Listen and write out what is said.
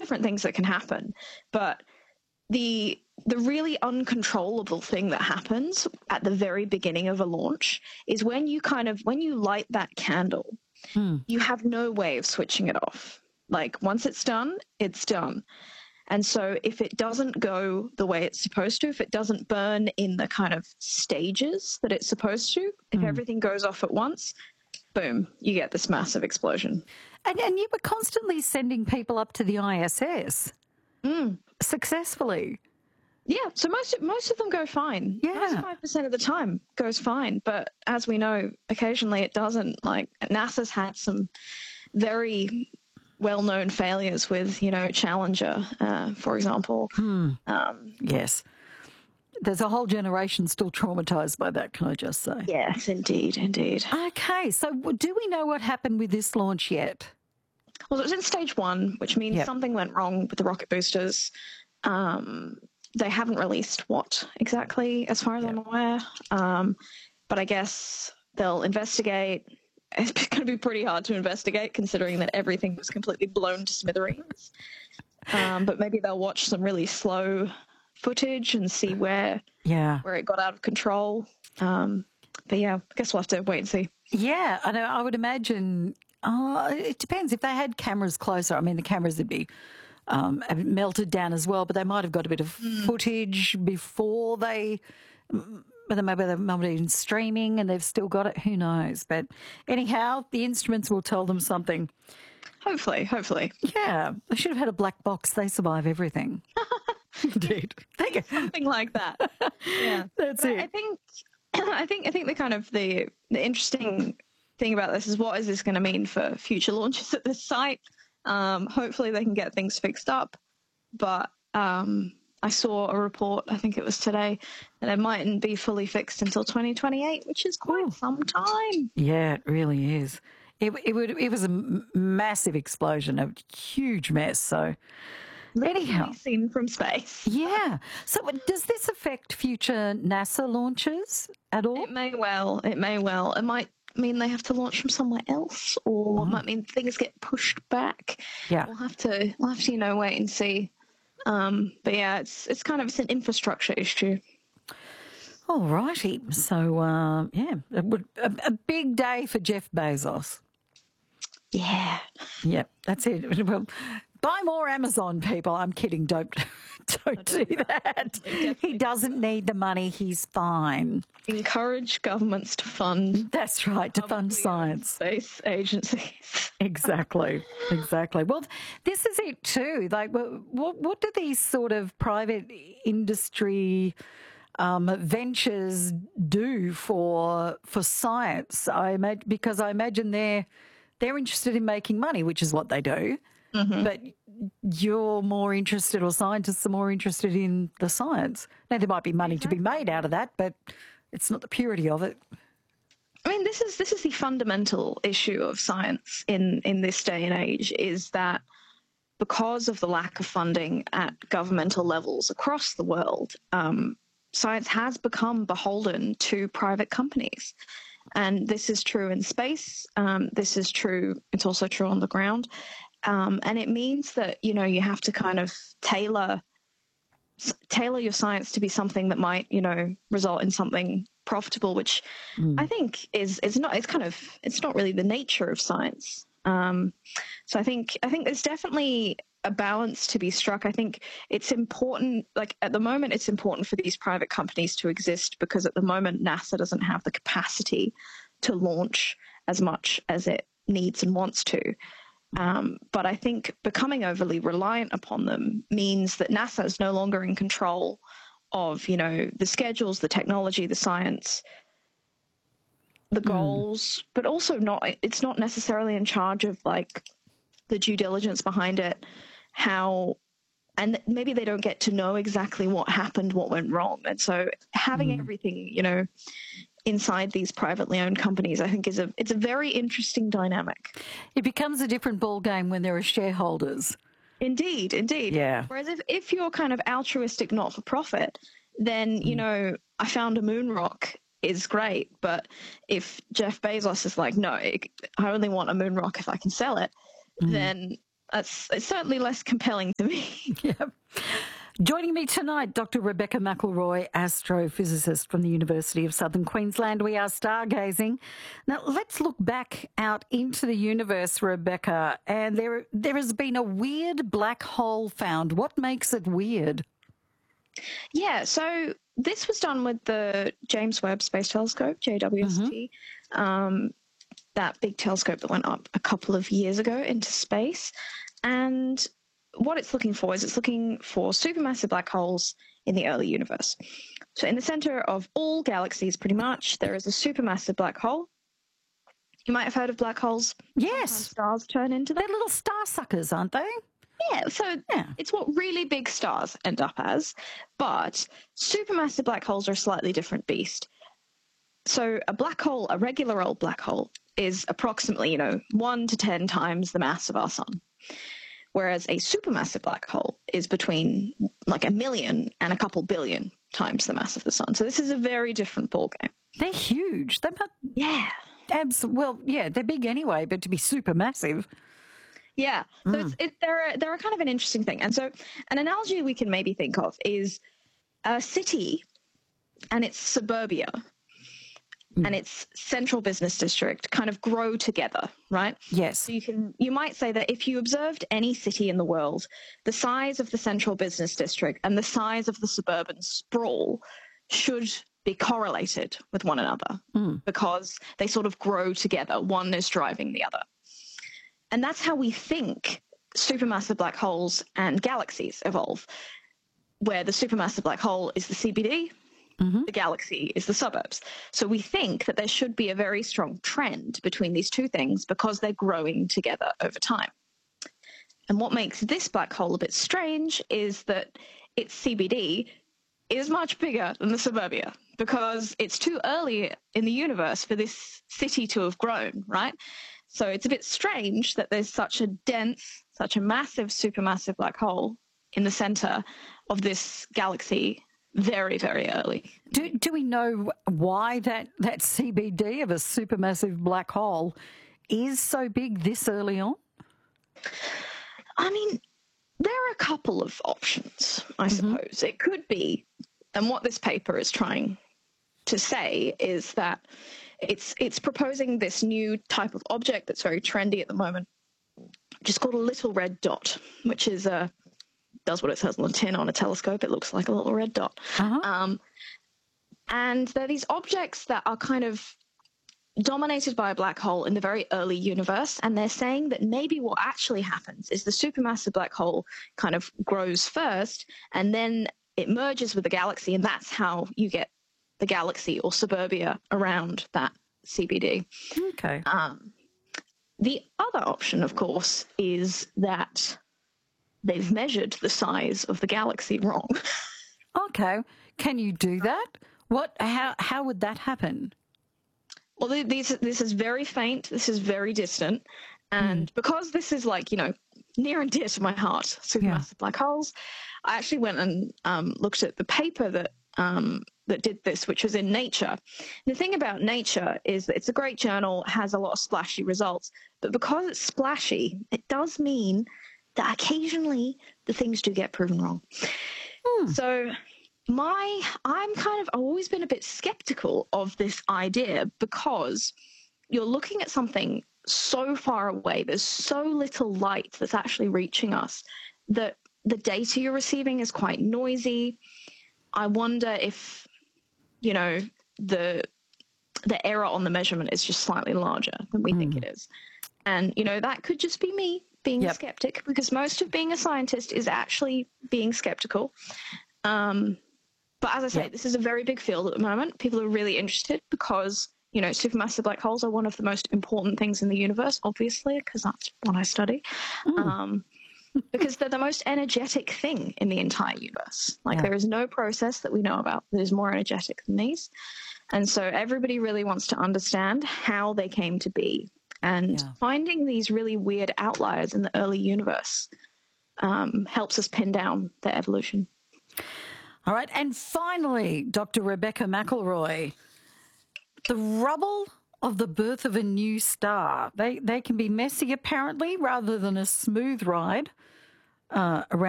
different things that can happen, but the really uncontrollable thing that happens at the very beginning of a launch is when you light that candle, you have no way of switching it off. Like once it's done, it's done. And so if it doesn't go the way it's supposed to, if it doesn't burn in the kind of stages that it's supposed to, if everything goes off at once, boom, you get this massive explosion. And you were constantly sending people up to the ISS successfully. Yeah, so most of them go fine. Yeah. 95% of the time goes fine. But as we know, occasionally it doesn't. Like NASA's had some very well-known failures with, Challenger, for example. Yes. There's a whole generation still traumatised by that, can I just say? Yes, indeed. Okay, so do we know what happened with this launch yet? Well, it was in stage 1, which means something went wrong with the rocket boosters. They haven't released what exactly, as far as I'm aware. But I guess they'll investigate. It's going to be pretty hard to investigate considering that everything was completely blown to smithereens. But maybe they'll watch some really slow footage and see where it got out of control. But yeah, I guess we'll have to wait and see. Yeah, I would imagine it depends. If they had cameras closer, I mean, the cameras would be melted down as well, but they might have got a bit of footage before maybe they're in streaming and they've still got it. Who knows? But anyhow, the instruments will tell them something. Hopefully. Yeah, they should have had a black box. They survive everything. Indeed. Something like that. Yeah, that's it. I think the kind of the interesting thing about this is, what is this going to mean for future launches at this site? Hopefully they can get things fixed up, but I saw a report, I think it was today, that it mightn't be fully fixed until 2028, which is quite some time. Yeah, it really is. It was a massive explosion, a huge mess. So anyhow, seen from space. Yeah. So does this affect future NASA launches at all? It may well. It might mean they have to launch from somewhere else, or it might mean things get pushed back. Yeah. We'll have to wait and see. But yeah, it's an infrastructure issue. All righty. So a big day for Jeff Bezos. Yeah. Yeah, that's it. Well, buy more Amazon, people. I'm kidding. Don't do that. He doesn't need the money. He's fine. Encourage governments to fund. That's right, to fund science. Space agencies. Exactly. Well, this is it too. Like, what do these sort of private industry ventures do for science? Because I imagine they're interested in making money, which is what they do. Mm-hmm. But you're more interested, or scientists are more interested in the science. Now, there might be money to be made out of that, but it's not the purity of it. I mean, this is the fundamental issue of science in this day and age, is that because of the lack of funding at governmental levels across the world, science has become beholden to private companies. And this is true in space. It's also true on the ground. And it means that, you have to kind of tailor your science to be something that might, result in something profitable, which I think is not really the nature of science. So I think there's definitely a balance to be struck. I think it's important, like at the moment, it's important for these private companies to exist because at the moment NASA doesn't have the capacity to launch as much as it needs and wants to. But I think becoming overly reliant upon them means that NASA is no longer in control of, the schedules, the technology, the science, the goals, but also it's not necessarily in charge of like the due diligence behind it, and maybe they don't get to know exactly what happened, what went wrong. And so having everything, inside these privately owned companies, I think it's a very interesting dynamic. It becomes a different ballgame when there are shareholders. Indeed. Yeah. Whereas if you're kind of altruistic, not for profit, then, I found a moon rock is great. But if Jeff Bezos is like, no, I only want a moon rock if I can sell it, then it's certainly less compelling to me. Yeah. Joining me tonight, Dr. Rebecca McElroy, astrophysicist from the University of Southern Queensland. We are stargazing. Now, let's look back out into the universe, Rebecca, and there has been a weird black hole found. What makes it weird? Yeah, so this was done with the James Webb Space Telescope, JWST, that big telescope that went up a couple of years ago into space. And what it's looking for is it's looking for supermassive black holes in the early universe. So in the center of all galaxies, pretty much, there is a supermassive black hole. You might have heard of black holes. Yes. Sometimes stars turn into them. They're little star suckers, aren't they? Yeah, so it's what really big stars end up as. But supermassive black holes are a slightly different beast. So a black hole, a regular old black hole, is approximately, 1 to 10 times the mass of our sun. Whereas a supermassive black hole is between like 1 million and a couple billion times the mass of the sun. So this is a very different ballgame. They're huge. They're not, yeah. Well, yeah, they're big anyway, but to be supermassive. Yeah. So they're kind of an interesting thing. And so an analogy we can maybe think of is a city and its suburbia and its central business district kind of grow together, right? Yes. So you might say that if you observed any city in the world, the size of the central business district and the size of the suburban sprawl should be correlated with one another because they sort of grow together. One is driving the other. And that's how we think supermassive black holes and galaxies evolve, where the supermassive black hole is the CBD, the galaxy is the suburbs. So we think that there should be a very strong trend between these two things because they're growing together over time. And what makes this black hole a bit strange is that its CBD is much bigger than the suburbia because it's too early in the universe for this city to have grown, right? So it's a bit strange that there's such a dense, such a massive, supermassive black hole in the center of this galaxy very, very early. Do we know why that CBD of a supermassive black hole is so big this early on? I mean, there are a couple of options, I suppose. It could be, and what this paper is trying to say is that it's proposing this new type of object that's very trendy at the moment, which is called a little red dot, which is does what it says on the tin on a telescope. It looks like a little red dot. And they're these objects that are kind of dominated by a black hole in the very early universe, and they're saying that maybe what actually happens is the supermassive black hole kind of grows first, and then it merges with the galaxy, and that's how you get the galaxy or suburbia around that CBD. Okay. The other option, of course, is that they've measured the size of the galaxy wrong. Okay. Can you do that? How would that happen? Well, this is very faint. This is very distant. And because this is like, near and dear to my heart, supermassive black holes, I actually went and looked at the paper that did this, which was in Nature. And the thing about Nature is that it's a great journal, has a lot of splashy results, but because it's splashy, it does mean that occasionally the things do get proven wrong. So I've always been a bit skeptical of this idea because you're looking at something so far away, there's so little light that's actually reaching us that the data you're receiving is quite noisy. I wonder if, the error on the measurement is just slightly larger than we think it is. And, that could just be me being a skeptic, because most of being a scientist is actually being skeptical. But as I say, this is a very big field at the moment. People are really interested because, supermassive black holes are one of the most important things in the universe, obviously, because that's what I study. Because they're the most energetic thing in the entire universe. There is no process that we know about that is more energetic than these. And so everybody really wants to understand how they came to be. And finding these really weird outliers in the early universe helps us pin down their evolution. All right. And finally, Dr. Rebecca McElroy, the rubble of the birth of a new star. They can be messy, apparently, rather than a smooth ride around